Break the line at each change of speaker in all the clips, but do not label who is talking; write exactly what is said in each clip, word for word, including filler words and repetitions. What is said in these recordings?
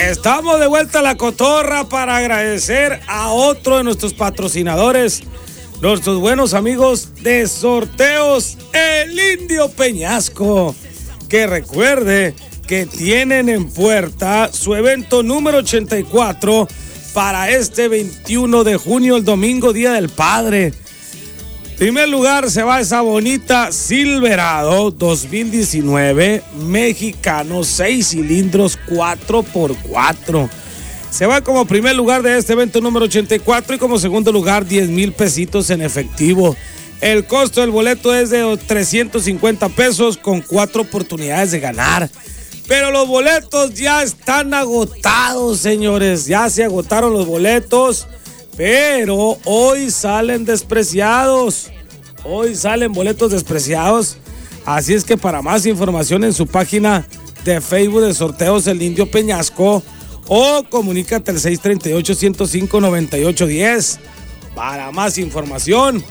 Estamos de vuelta a La Cotorra para agradecer a otro de nuestros patrocinadores, nuestros buenos amigos de Sorteos El Indio Peñasco, que recuerde que tienen en puerta su evento número ochenta y cuatro para este veintiuno de junio, el domingo, Día del Padre. En primer lugar se va esa bonita Silverado dos mil diecinueve mexicano, seis cilindros, cuatro por cuatro. Se va como primer lugar de este evento número ochenta y cuatro y como segundo lugar diez mil pesitos en efectivo. El costo del boleto es de trescientos cincuenta pesos con cuatro oportunidades de ganar. Pero los boletos ya están agotados, señores. Ya se agotaron los boletos. Pero hoy salen despreciados. Hoy salen boletos despreciados. Así es que para más información en su página de Facebook de Sorteos El Indio Peñasco o comunícate al seis tres ocho, uno cero cinco, nueve ocho uno cero para más información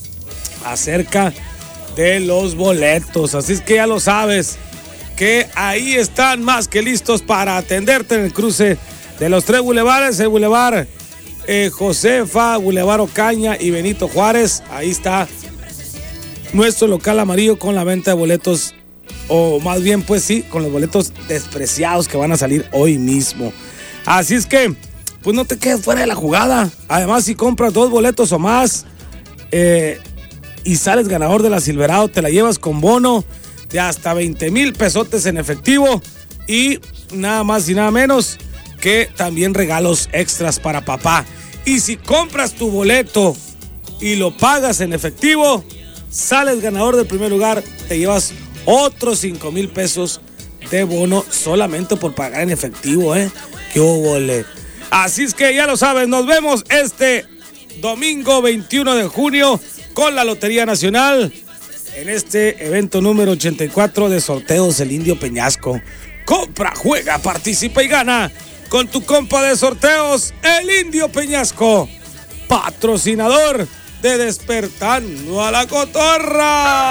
acerca de los boletos. Así es que ya lo sabes, que ahí están más que listos para atenderte en el cruce de los tres bulevares, el bulevar Eh, Josefa, Boulevard Ocaña y Benito Juárez. Ahí está nuestro local amarillo con la venta de boletos, o más bien pues sí, con los boletos despreciados que van a salir hoy mismo. Así es que pues no te quedes fuera de la jugada. Además, si compras dos boletos o más eh, y sales ganador de la Silverado, te la llevas con bono de hasta veinte mil pesotes en efectivo y nada más y nada menos que también regalos extras para papá. Y si compras tu boleto y lo pagas en efectivo, sales ganador del primer lugar, te llevas otros cinco mil pesos de bono solamente por pagar en efectivo, ¿eh? ¡Qué óvole! Así es que ya lo sabes, nos vemos este domingo veintiuno de junio con la Lotería Nacional en este evento número ochenta y cuatro de Sorteos El Indio Peñasco. Compra, juega, participa y gana con tu compa de sorteos, El Indio Peñasco, patrocinador de Despertando a la Cotorra.